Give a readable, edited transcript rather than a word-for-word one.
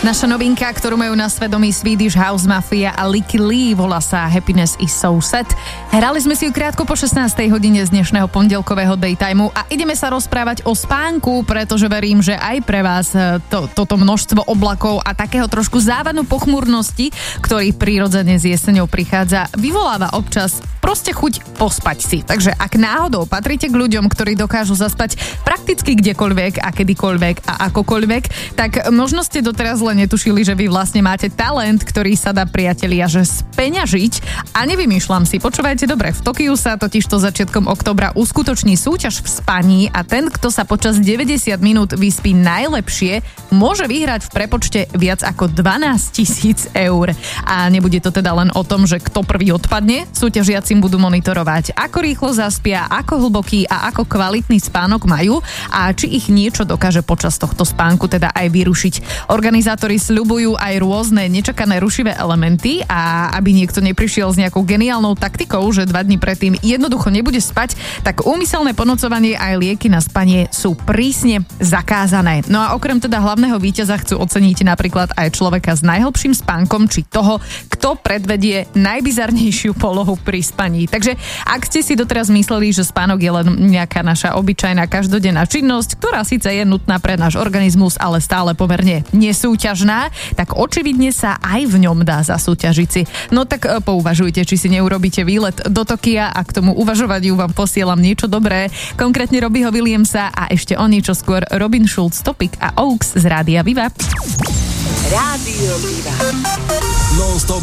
Naša novinka, ktorú majú na svedomí Swedish House Mafia a Lykke Li, volá sa Happiness is so sad. Hrali sme si ju krátko po 16. hodine z dnešného pondelkového daytimeu a ideme sa rozprávať o spánku, pretože verím, že aj pre vás toto množstvo oblakov a takého trošku závanu pochmúrnosti, ktorý prirodzene s jeseňou prichádza, vyvoláva občas proste chuť pospať si. Takže ak náhodou patríte k ľuďom, ktorí dokážu zaspať prakticky kdekoľvek a kedykoľvek a akokoľvek, tak možno ste doteraz len netušili, že vy vlastne máte talent, ktorý sa dá, priatelia, že speňažiť. A nevymýšľam si, počúvajte dobre, v Tokiu sa totižto začiatkom októbra uskutoční súťaž v spaní a ten, kto sa počas 90 minút vyspí najlepšie, môže vyhrať v prepočte viac ako 12 000 eur. A nebude to teda len o tom, že kto prvý odpadne, súťažiaci budú monitorovať, ako rýchlo zaspia, ako hlboký a ako kvalitný spánok majú a či ich niečo dokáže počas tohto spánku teda aj vyrušiť. Organizátori sľubujú aj rôzne nečakané rušivé elementy a aby niekto neprišiel s nejakou geniálnou taktikou, že 2 dni predtým jednoducho nebude spať, tak úmyselné ponocovanie aj lieky na spanie sú prísne zakázané. No a okrem teda hlavného víťaza chcú oceniť napríklad aj človeka s najhlbším spánkom či toho, kto predvedie najbizarnejšiu polohu pri spaní. Takže ak ste si doteraz mysleli, že spánok je len nejaká naša obyčajná každodenná činnosť, ktorá síce je nutná pre náš organizmus, ale stále pomerne nesúťažná, tak očividne sa aj v ňom dá zasúťažiť si. No tak pouvažujte, či si neurobíte výlet do Tokia a k tomu uvažovaniu vám posielam niečo dobré, konkrétne Robbieho Williamsa a ešte o niečo skôr Robin Schulz, Topic a Oaks z Rádia Viva. Rádio Viva. Non-stop